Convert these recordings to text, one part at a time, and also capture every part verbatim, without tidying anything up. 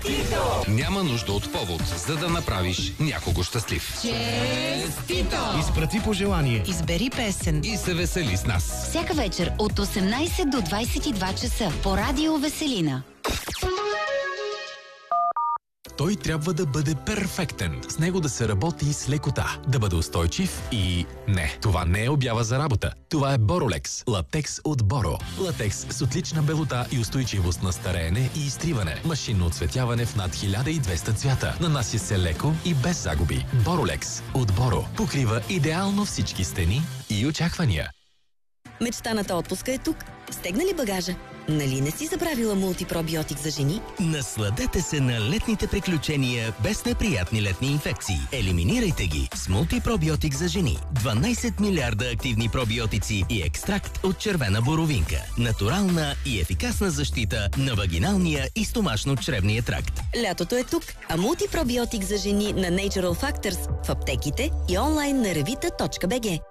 Честито! Няма нужда от повод, за да направиш някого щастлив. Честито! Изпрати пожелание. Избери песен. И се весели с нас. Всяка вечер от осемнайсет до двайсет и два часа по Радио Веселина. Той трябва да бъде перфектен. С него да се работи с лекота. Да бъде устойчив и... Не, това не е обява за работа. Това е Боролекс. Латекс от Боро. Латекс с отлична белота и устойчивост на стареене и изтриване. Машинно оцветяване в над хиляда и двеста цвята. Нанася се леко и без загуби. Боролекс от Боро. Покрива идеално всички стени и очаквания. Мечтаната отпуска е тук. Стегна ли багажа? Нали не си забравила мултипробиотик за жени? Насладете се на летните приключения без неприятни летни инфекции. Елиминирайте ги с мултипробиотик за жени. дванайсет милиарда активни пробиотици и екстракт от червена боровинка. Натурална и ефикасна защита на вагиналния и стомашно-чревния тракт. Лятото е тук, а мултипробиотик за жени на Natural Factors в аптеките и онлайн на ревита точка би джи.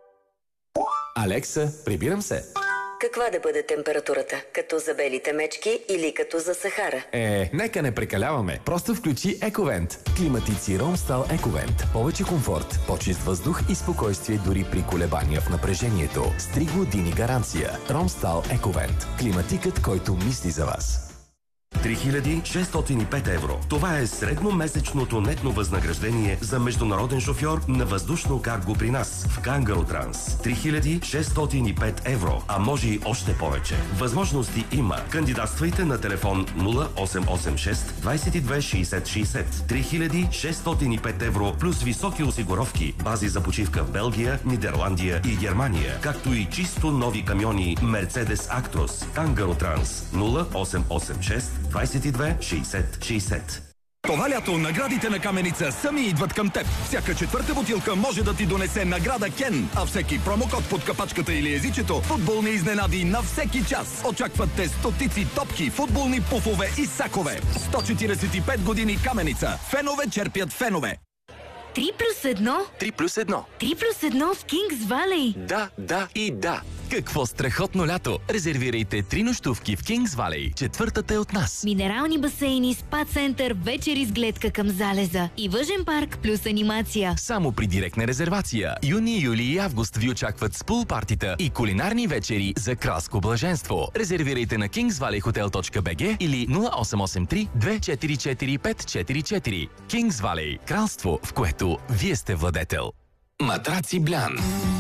Алекса, прибирам се. Каква да бъде температурата? Като за белите мечки или като за Сахара? Е, нека не прекаляваме. Просто включи Ековент. Климатици Ромстал Ековент. Повече комфорт, по-чист въздух и спокойствие дори при колебания в напрежението. С три години гаранция. Ромстал Ековент. Климатикът, който мисли за вас. три хиляди шестстотин и пет евро. Това е средномесечното нетно възнаграждение за международен шофьор на въздушно карго при нас в Кангаро Транс. три хиляди шестстотин и пет евро, а може и още повече. Възможности има. Кандидатствайте на телефон нула осем осем шест двайсет и две шейсет шейсет. три хиляди шестстотин и пет евро плюс високи осигуровки, бази за почивка в Белгия, Нидерландия и Германия, както и чисто нови камиони Mercedes Actros. Кангаро Транс нула осем осем шест двайсет и две шейсет шейсет. Това лято наградите на Каменица сами идват към теб. Всяка четвърта бутилка може да ти донесе награда Кен, а всеки промокод под капачката или езичето футболни изненади на всеки час. Очакват те стотици топки, футболни пуфове и сакове. сто четирийсет и пет години Каменица. Фенове черпят фенове. Три плюс едно? Три плюс едно. Три плюс едно в Кингс Валей. Да, да и да. Какво страхотно лято! Резервирайте три нощувки в Кингс Валей. Четвъртата е от нас. Минерални басейни, спа център, вечери с гледка към залеза и въжен парк плюс анимация. Само при директна резервация. Юни, юли и август ви очакват с пул партита и кулинарни вечери за кралско блаженство. Резервирайте на кингс валей хотел точка би джи или нула осем осем три две четири четири пет четири четири. Кингс Валей. Кралство, в което вие сте владетел. Матраци Блян.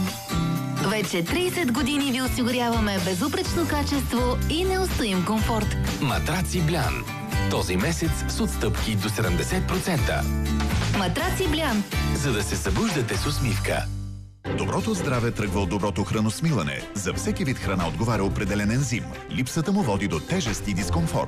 Вече трийсет години ви осигуряваме безупречно качество и неустоим комфорт. Матраци Блян. Този месец с отстъпки до седемдесет процента. Матраци Блян. За да се събуждате с усмивка. Доброто здраве тръгва от доброто храносмилане. За всеки вид храна отговаря определен ензим. Липсата му води до тежест и дискомфорт.